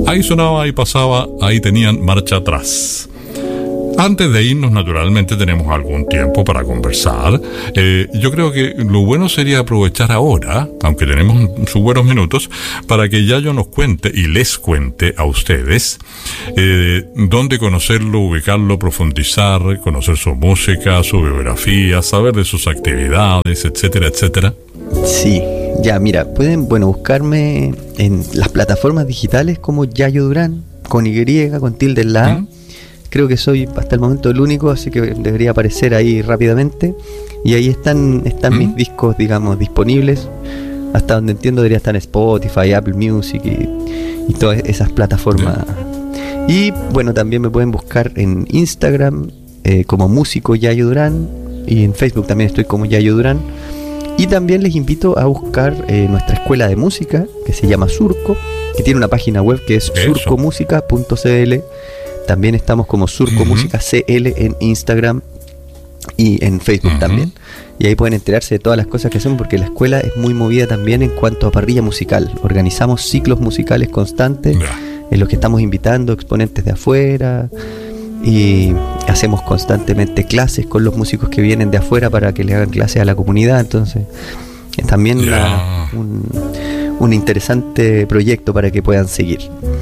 Ahí sonaba, ahí pasaba, ahí tenían marcha atrás. Antes de irnos, naturalmente, tenemos algún tiempo para conversar. Yo creo que lo bueno sería aprovechar ahora, aunque tenemos sus buenos minutos, para que Yayo nos cuente y les cuente a ustedes dónde conocerlo, ubicarlo, profundizar, conocer su música, su biografía, saber de sus actividades, etcétera, etcétera. Sí, ya, mira, pueden, buscarme en las plataformas digitales como Yayo Durán, con Y, con tilde en la A. Creo que soy hasta el momento el único, así que debería aparecer ahí rápidamente. Y ahí están mis discos, digamos, disponibles. Hasta donde entiendo debería estar en Spotify, Apple Music y todas esas plataformas. Y bueno, también me pueden buscar en Instagram como músico Yayo Durán. Y en Facebook también estoy como Yayo Durán. Y también les invito a buscar nuestra escuela de música, que se llama Surco, que tiene una página web que es surcomusica.cl. También estamos como Surco Música CL en Instagram y en Facebook también. Y ahí pueden enterarse de todas las cosas que hacemos, porque la escuela es muy movida también en cuanto a parrilla musical. Organizamos ciclos musicales constantes en los que estamos invitando exponentes de afuera y hacemos constantemente clases con los músicos que vienen de afuera para que le hagan clases a la comunidad. Entonces es también un interesante proyecto para que puedan seguir.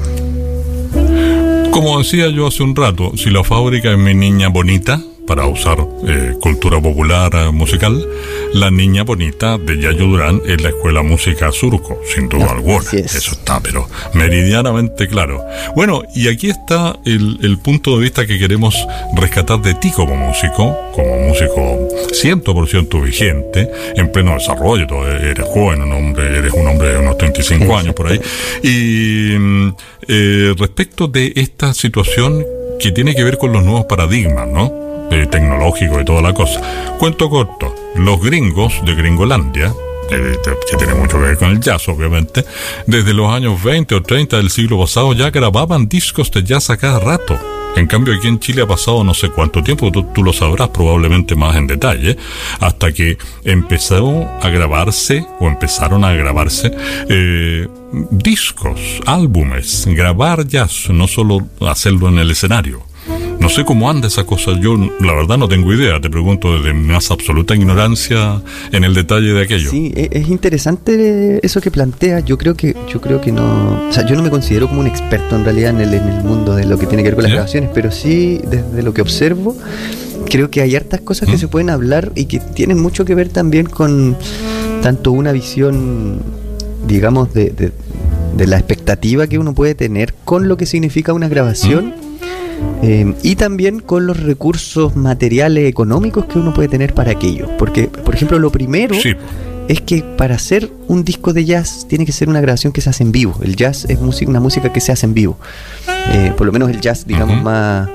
Como decía yo hace un rato, si la fábrica es mi niña bonita, para usar cultura popular musical, la niña bonita de Yayo Durán es la Escuela Música Surco, sin duda alguna. Eso está, pero meridianamente claro. Bueno, y aquí está el punto de vista que queremos rescatar de ti como músico 100% vigente, en pleno desarrollo. Tú eres joven, eres un hombre de unos 35 años por ahí. Y respecto de esta situación que tiene que ver con los nuevos paradigmas, ¿no? Tecnológico y toda la cosa. Cuento corto, los gringos de Gringolandia, que tiene mucho que ver con el jazz, obviamente, desde los años 20 o 30 del siglo pasado ya grababan discos de jazz a cada rato. En cambio, aquí en Chile ha pasado no sé cuánto tiempo, tú lo sabrás probablemente más en detalle, hasta que empezaron a grabarse discos, álbumes, grabar jazz, no solo hacerlo en el escenario. No sé cómo anda esa cosa, yo la verdad no tengo idea, te pregunto desde mi más absoluta ignorancia en el detalle de aquello. Sí, es interesante eso que planteas. Yo creo que no, o sea, yo no me considero como un experto en realidad en el mundo de lo que tiene que ver con las grabaciones, pero sí, desde lo que observo, creo que hay hartas cosas que se pueden hablar y que tienen mucho que ver también con tanto una visión, digamos, de la expectativa que uno puede tener con lo que significa una grabación. Y también con los recursos materiales económicos que uno puede tener para aquello. Porque, por ejemplo, lo primero es que para hacer un disco de jazz tiene que ser una grabación que se hace en vivo. El jazz es una música que se hace en vivo. Por lo menos el jazz, digamos, más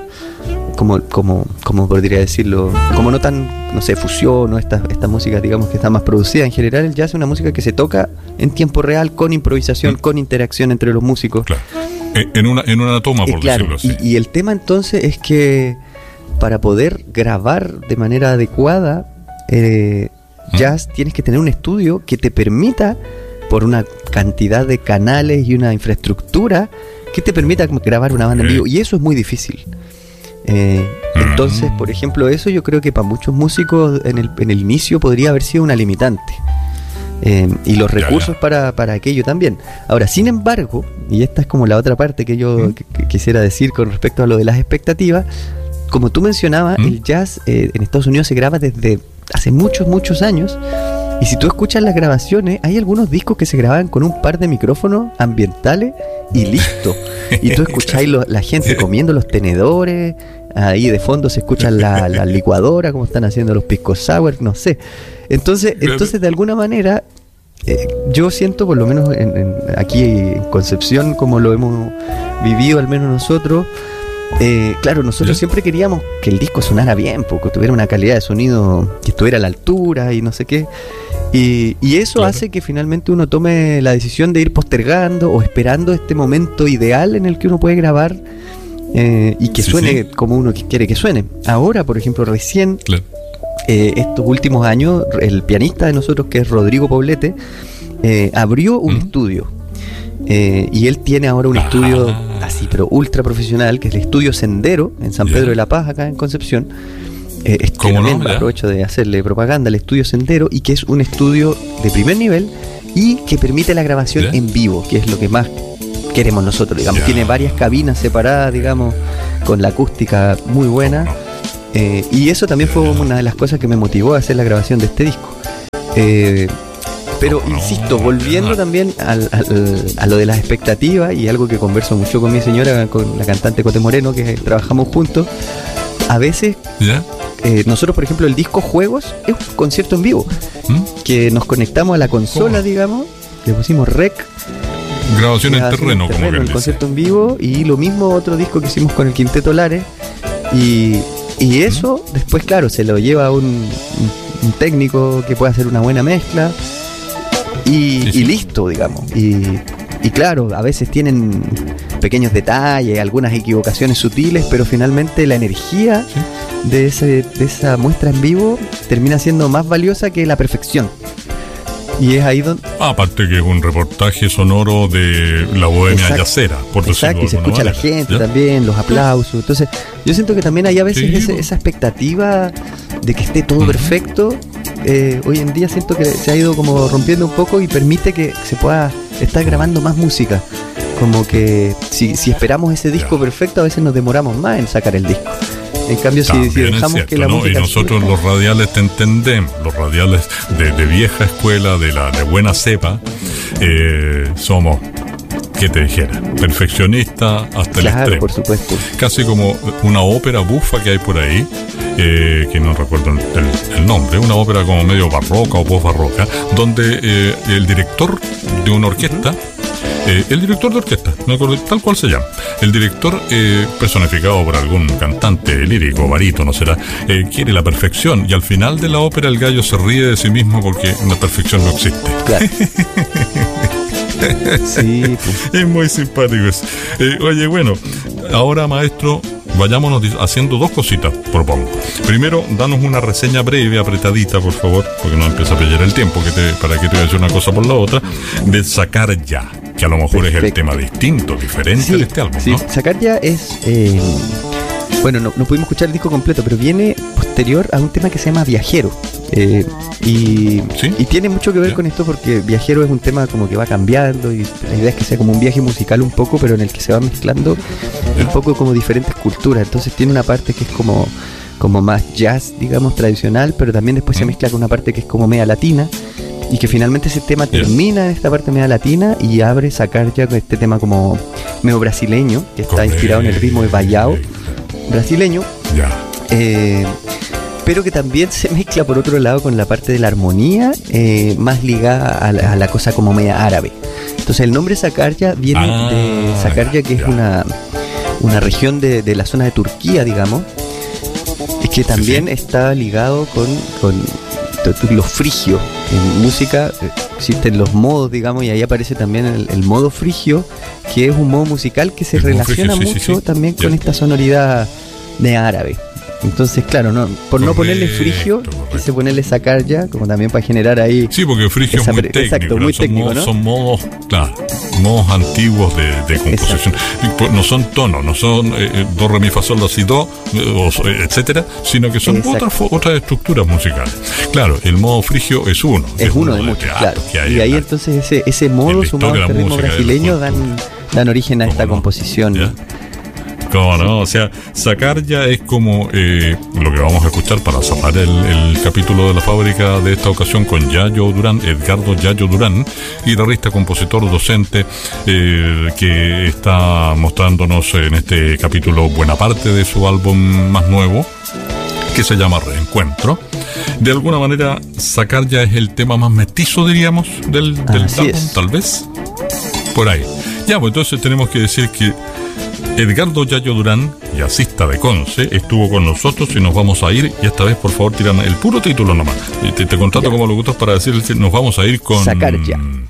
como podría decirlo, como no tan, no sé, fusión, o esta música, digamos, que está más producida. En general el jazz es una música que se toca en tiempo real, con improvisación, con interacción entre los músicos. Claro. En una toma, por decirlo así. Y el tema entonces es que para poder grabar de manera adecuada jazz, tienes que tener un estudio que te permita, por una cantidad de canales y una infraestructura, que te permita grabar una banda en vivo. Y eso es muy difícil. Entonces, por ejemplo, eso yo creo que para muchos músicos en el inicio podría haber sido una limitante. Y los recursos para aquello también. Ahora, sin embargo, y esta es como la otra parte que yo quisiera decir con respecto a lo de las expectativas, como tú mencionabas, el jazz en Estados Unidos se graba desde hace muchos años. Y si tú escuchas las grabaciones, hay algunos discos que se graban con un par de micrófonos ambientales y listo. Y tú escucháis la gente comiendo los tenedores, ahí de fondo se escucha la licuadora, como están haciendo los pisco sour, no sé. Entonces de alguna manera, yo siento, por lo menos aquí en Concepción, como lo hemos vivido al menos nosotros, claro, nosotros siempre queríamos que el disco sonara bien, porque tuviera una calidad de sonido que estuviera a la altura y no sé qué. Y eso hace que finalmente uno tome la decisión de ir postergando o esperando este momento ideal en el que uno puede grabar y que suene como uno quiere que suene. Ahora, por ejemplo, recién, estos últimos años, el pianista de nosotros, que es Rodrigo Poblete, abrió un estudio y él tiene ahora un estudio así, pero ultra profesional, que es el Estudio Sendero, en San Pedro de la Paz, acá en Concepción. También aprovecho de hacerle propaganda al Estudio Sendero, y que es un estudio de primer nivel y que permite la grabación en vivo, que es lo que más queremos nosotros, digamos. Tiene varias cabinas separadas, digamos, con la acústica muy buena, y eso también fue una de las cosas que me motivó a hacer la grabación de este disco. Pero insisto, volviendo también a lo de las expectativas, y algo que converso mucho con mi señora, con la cantante Cote Moreno, que trabajamos juntos, a veces nosotros, por ejemplo, el disco Juegos es un concierto en vivo, que nos conectamos a la consola, digamos, le pusimos rec, grabación en terreno, como que el concierto en vivo, y lo mismo otro disco que hicimos con el Quinteto Lares, y eso después, claro, se lo lleva a un técnico que puede hacer una buena mezcla, y listo, digamos. Y claro, a veces tienen pequeños detalles, algunas equivocaciones sutiles, pero finalmente la energía de esa muestra en vivo termina siendo más valiosa que la perfección. Y es ahí donde... Aparte que es un reportaje sonoro de la bohemia yacera, por decirlo de alguna manera. Y se escucha a la gente también, los aplausos. Entonces, yo siento que también hay a veces esa expectativa de que esté todo perfecto. Hoy en día siento que se ha ido como rompiendo un poco, y permite que se pueda estar grabando más música. Como que si esperamos ese disco perfecto, a veces nos demoramos más en sacar el disco. En cambio, si dejamos cierto, que la música... Y nosotros los radiales te entendemos, los radiales de vieja escuela, de buena cepa, somos, ¿qué te dijera? Perfeccionista hasta el extremo. Por supuesto. Casi como una ópera bufa que hay por ahí, que no recuerdo el nombre, una ópera como medio barroca o post-barroca, donde el director de una orquesta, el director de orquesta, no recuerdo tal cual se llama, el director, personificado por algún cantante lírico, barítono será, quiere la perfección, y al final de la ópera el gallo se ríe de sí mismo porque la perfección no existe. Claro. Sí, pues. Es muy simpático eso. Oye, bueno, ahora, maestro, vayámonos haciendo dos cositas, propongo. Primero, danos una reseña breve, apretadita, por favor, porque no empieza a pelear el tiempo, para que te voy a decir una cosa por la otra, de Sacar Ya, que a lo mejor es el tema distinto, diferente de este álbum, ¿no? Sacar Ya es... bueno, no pudimos escuchar el disco completo, pero viene posterior a un tema que se llama Viajero. Y tiene mucho que ver con esto, porque Viajero es un tema como que va cambiando, y la idea es que sea como un viaje musical un poco, pero en el que se va mezclando un poco como diferentes culturas. Entonces tiene una parte que es como más jazz, digamos, tradicional, pero también después se mezcla con una parte que es como media latina, y que finalmente ese tema termina en esta parte media latina y abre Sacar Ya con este tema como medio brasileño, que está inspirado en el ritmo de baião brasileño, pero que también se mezcla por otro lado con la parte de la armonía, más ligada a la cosa como media árabe. Entonces el nombre Sacar Ya viene de Sakarya, que es una región de la zona de Turquía, digamos, que también está ligado con lo frigio. En música existen los modos, digamos, y ahí aparece también el modo frigio, que es un modo musical que se relaciona mucho también con esta sonoridad de árabe. Entonces, claro, por no ponerle frigio, quise ponerle Sacar Ya, como también para generar ahí... Sí, porque frigio es muy técnico. Exacto, muy técnico, ¿no? Son modos, claro, modos antiguos de composición. No son tonos, no son do, re, mi, fa, sol, la, si, do, etcétera, sino que son otras estructuras musicales. Claro, el modo frigio es uno. Es uno de muchos, claro. Y ahí entonces ese modo sumado al ritmo brasileño dan origen a esta composición, ¿no? ¿Cómo no? O sea, Sacar Ya es como lo que vamos a escuchar para cerrar el capítulo de la fábrica de esta ocasión con Yayo Durán, Edgardo Yayo Durán, guitarrista, compositor, docente, que está mostrándonos en este capítulo buena parte de su álbum más nuevo, que se llama Reencuentro. De alguna manera, Sacar Ya es el tema más mestizo, diríamos, del álbum, tal vez. Por ahí. Ya, pues entonces tenemos que decir que Edgardo Yayo Durán, jazzista de Conce, estuvo con nosotros, y nos vamos a ir, y esta vez por favor tiran el puro título nomás. Te contrato como locutor para decir, nos vamos a ir con Sacar Ya.